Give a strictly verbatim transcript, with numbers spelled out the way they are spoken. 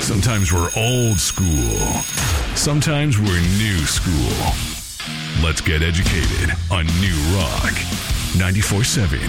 Sometimes we're old school. Sometimes we're new school. Let's get educated on New Rock. ninety-four point seven